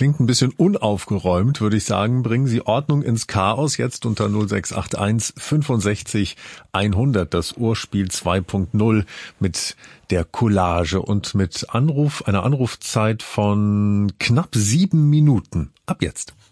klingt ein bisschen unaufgeräumt, würde ich sagen. Bringen Sie Ordnung ins Chaos jetzt unter 0681 65 100, das Urspiel 2.0 mit der Collage und mit einer Anrufzeit von knapp 7 Minuten. Ab jetzt.